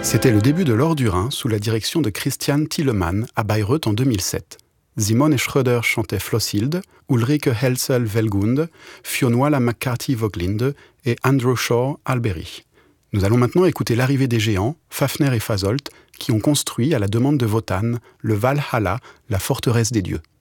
C'était le début de l'Or du Rhin sous la direction de Christian Thielemann à Bayreuth en 2007. Simone Schröder chantait Flosshilde, Ulrike Helzel-Wellgunde, Fionnuala McCarthy-Voglinde et Andrew Shaw Alberi. Nous allons maintenant écouter l'arrivée des géants, Fafner et Fasolt, qui ont construit, à la demande de Wotan, le Valhalla, la forteresse des dieux.